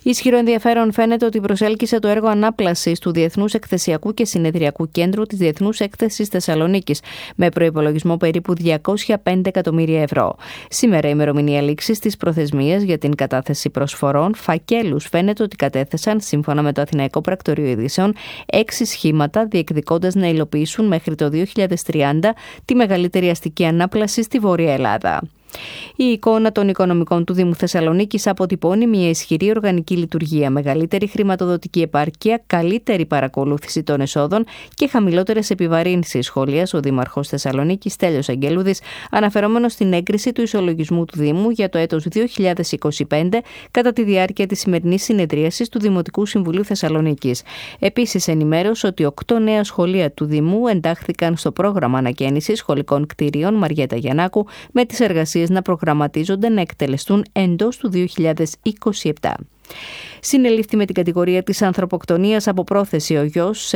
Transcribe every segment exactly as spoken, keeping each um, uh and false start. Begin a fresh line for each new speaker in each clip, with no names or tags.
Ισχυρό ενδιαφέρον φαίνεται ότι προσέλκυσε το έργο ανάπλασης του Διεθνούς Εκθεσιακού και Συνεδριακού Κέντρου της Διεθνούς Έκθεσης Θεσσαλονίκης, με προϋπολογισμό περίπου διακόσια πέντε εκατομμύρια ευρώ. Σήμερα, η ημερομηνία λήξης της προθεσμίας για την κατάθεση προσφορών, φακέλους φαίνεται ότι κατέθεσαν, σύμφωνα με το Αθηναϊκό Πρακτορείο Ειδήσεων, έξι σχήματα, διεκδικώντας να υλοποιήσουν μέχρι το δύο χιλιάδες τριάντα τη μεγαλύτερη αστική ανάπλαση στη Βόρεια Ελλάδα. Η εικόνα των οικονομικών του Δήμου Θεσσαλονίκης αποτυπώνει μια ισχυρή οργανική λειτουργία, μεγαλύτερη χρηματοδοτική επάρκεια, καλύτερη παρακολούθηση των εσόδων και χαμηλότερες επιβαρύνσεις, σχολίασε ο Δήμαρχος Θεσσαλονίκης Στέλιος Αγγελούδης, αναφερόμενος στην έγκριση του ισολογισμού του Δήμου για το έτος δύο χιλιάδες είκοσι πέντε κατά τη διάρκεια της σημερινής συνεδρίασης του Δημοτικού Συμβουλίου Θεσσαλονίκης. Επίσης, ενημέρωσε ότι οκτώ νέα σχολεία του Δήμου εντάχθηκαν στο πρόγραμμα ανακαίνησης σχολικών κτηρίων Μαριέτα Γιαννάκου, με τις εργασίες να προγραμματίζονται να εκτελεστούν εντός του δύο χιλιάδες είκοσι επτά. Συνελήφθη με την κατηγορία της ανθρωποκτονίας από πρόθεση ο γιος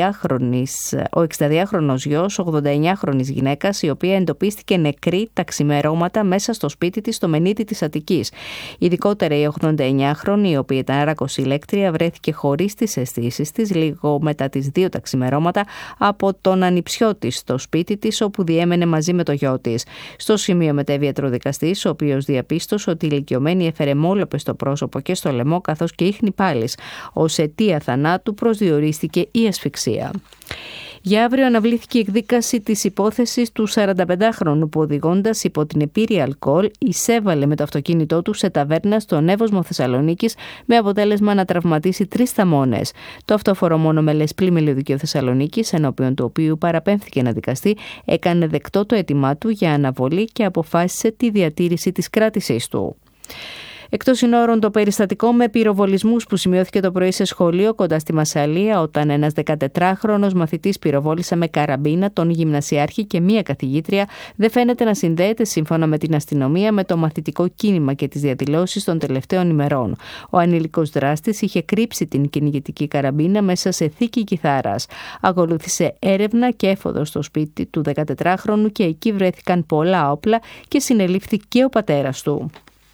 ο εξηνταδυάχρονος γιος ογδονταεννιάχρονης γυναίκας, η οποία εντοπίστηκε νεκρή τα ξημερώματα μέσα στο σπίτι της στο Μενίτη της Αττικής. Ειδικότερα η ογδονταεννιάχρονη, η οποία ήταν ρακοσυλλέκτρια, βρέθηκε χωρίς τις αισθήσεις της λίγο μετά τις δύο τα ξημερώματα από τον ανιψιό της στο σπίτι της, όπου διέμενε μαζί με το γιο της. Στο σημείο μετέβη ιατροδικαστής, ο οποίος διαπίστωσε ότι η ηλικιωμένη έφερε μόλοπες στο πρόσωπο και στο λαιμό, καθώς και ίχνη πάλης. Ως αιτία θανάτου προσδιορίστηκε η ασφυξία. Για αύριο αναβλήθηκε η εκδίκαση της υπόθεσης του σαρανταπεντάχρονου που, οδηγώντας υπό την επίρρεια αλκοόλ, εισέβαλε με το αυτοκίνητό του σε ταβέρνα στον Εύωσμο Θεσσαλονίκης, με αποτέλεσμα να τραυματίσει τρεις θαμώνες. Το αυτόφορο μονομελές πλημμύλιο δικαίου Θεσσαλονίκης, ενώπιον του οποίου παραπέμφθηκε να δικαστεί, έκανε δεκτό το αίτημά του για αναβολή και αποφάσισε τη διατήρηση της κράτησής του. Εκτός συνόρων, το περιστατικό με πυροβολισμούς που σημειώθηκε το πρωί σε σχολείο κοντά στη Μασσαλία, όταν ένας δεκατετράχρονος μαθητής πυροβόλησε με καραμπίνα τον γυμνασιάρχη και μία καθηγήτρια, δεν φαίνεται να συνδέεται, σύμφωνα με την αστυνομία, με το μαθητικό κίνημα και τις διαδηλώσεις των τελευταίων ημερών. Ο ανήλικος δράστης είχε κρύψει την κυνηγητική καραμπίνα μέσα σε θήκη κιθάρας. Ακολούθησε έρευνα και έφοδο στο σπίτι του δεκατετράχρονου και εκεί βρέθηκαν πολλά όπλα και συνελήφθη και ο πατέρας του.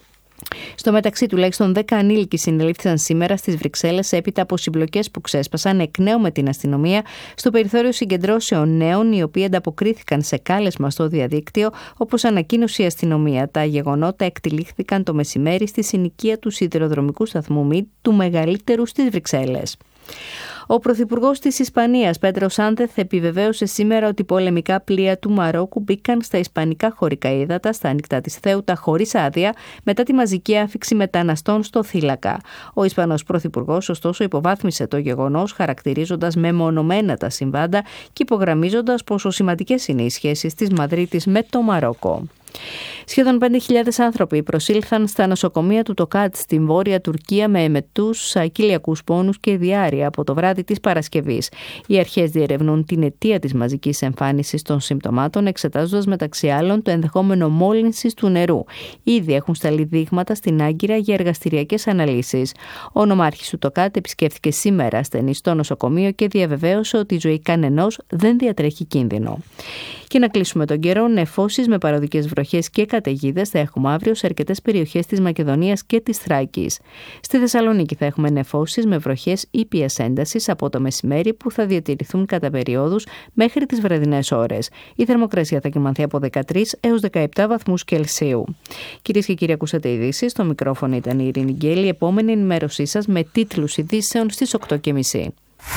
Στο μεταξύ, τουλάχιστον δέκα ανήλικοι συνελήφθησαν σήμερα στις Βρυξέλλες έπειτα από συμπλοκές που ξέσπασαν εκ νέου με την αστυνομία στο περιθώριο συγκεντρώσεων νέων, οι οποίοι ανταποκρίθηκαν σε κάλεσμα στο διαδίκτυο, όπως ανακοίνωσε η αστυνομία. Τα γεγονότα εκτυλίχθηκαν το μεσημέρι στη συνοικία του σιδηροδρομικού σταθμού ΜΙΤ, του μεγαλύτερου στις Βρυξέλλες. Ο Πρωθυπουργός της Ισπανίας, Πέντρο Σάντσεθ, επιβεβαίωσε σήμερα ότι πολεμικά πλοία του Μαρόκου μπήκαν στα ισπανικά χωρικά ύδατα, στα ανοιχτά της Θέουτα, χωρίς άδεια, μετά τη μαζική άφιξη μεταναστών στο θύλακα. Ο Ισπανός Πρωθυπουργός, ωστόσο, υποβάθμισε το γεγονός, χαρακτηρίζοντας μεμονωμένα τα συμβάντα και υπογραμμίζοντας πόσο σημαντικές είναι οι σχέσεις της Μαδρίτης με το Μαρόκο. Σχεδόν πέντε χιλιάδες άνθρωποι προσήλθαν στα νοσοκομεία του Τοκάτ στην βόρεια Τουρκία με αιμετούς, κοιλιακούς πόνους και διάρρεια από το βράδυ της Παρασκευής. Οι αρχές διερευνούν την αιτία της μαζικής εμφάνισης των συμπτωμάτων, εξετάζοντας μεταξύ άλλων το ενδεχόμενο μόλυνσης του νερού. Ήδη έχουν σταλεί δείγματα στην Άγκυρα για εργαστηριακές αναλύσεις. Ο νομάρχης του Τοκάτ επισκέφθηκε σήμερα ασθενή στο νοσοκομείο και διαβεβαίωσε ότι η ζωή κανενός δεν διατρέχει κίνδυνο. Και να κλείσουμε τον καιρό, νεφώσεις με παροδικές βροχές και καταιγίδες θα έχουμε αύριο σε αρκετές περιοχές της Μακεδονίας και της Θράκης. Στη Θεσσαλονίκη θα έχουμε νεφώσεις με βροχές ήπιας έντασης από το μεσημέρι που θα διατηρηθούν κατά περιόδους μέχρι τις βραδινές ώρες. Η θερμοκρασία θα κυμανθεί από δεκατρείς έως δεκαεπτά βαθμούς Κελσίου. Κυρίες και κύριοι, ακούσατε ειδήσεις. Στο μικρόφωνο ήταν η Ειρήνη Γκέλη. Η επόμενη ενημέρωσή σας με τίτλους ειδήσεων στις οκτώ και μισή.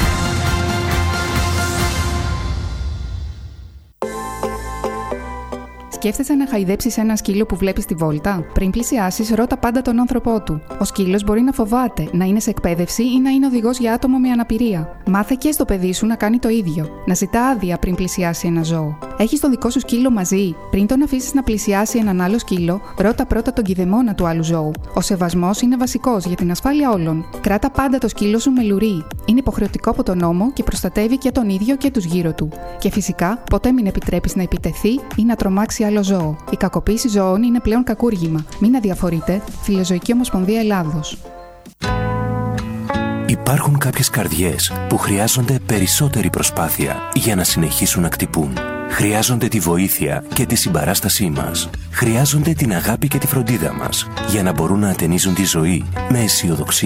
Σκέφτεσαι να χαϊδέψεις ένα σκύλο που βλέπεις στη βόλτα? Πριν πλησιάσεις, ρώτα πάντα τον άνθρωπό του. Ο σκύλος μπορεί να φοβάται, να είναι σε εκπαίδευση ή να είναι οδηγός για άτομο με αναπηρία. Μάθε και στο παιδί σου να κάνει το ίδιο. Να ζητά άδεια πριν πλησιάσει ένα ζώο. Έχεις τον δικό σου σκύλο μαζί? Πριν τον αφήσεις να πλησιάσει έναν άλλο σκύλο, ρώτα πρώτα τον κηδεμόνα του άλλου ζώου. Ο σεβασμός είναι βασικός για την ασφάλεια όλων. Κράτα πάντα το σκύλο σου με λουρί. Είναι υποχρεωτικό από τον νόμο και προστατεύει και τον ίδιο και τους γύρω του. Και φυσικά, ποτέ μην επιτρέπεις να επιτεθεί ή να τρομάξει άλλο ζώο. Η κακοποίηση ζώων είναι πλέον κακούργημα. Μην αδιαφορείτε. Φιλοζωική Ομοσπονδία Ελλάδος.
Υπάρχουν κάποιες καρδιές που χρειάζονται περισσότερη προσπάθεια για να συνεχίσουν να χτυπούν. Χρειάζονται τη βοήθεια και τη συμπαράστασή μας. Χρειάζονται την αγάπη και τη φροντίδα μας για να μπορούν να ατενίζουν τη ζωή με αισιοδοξία.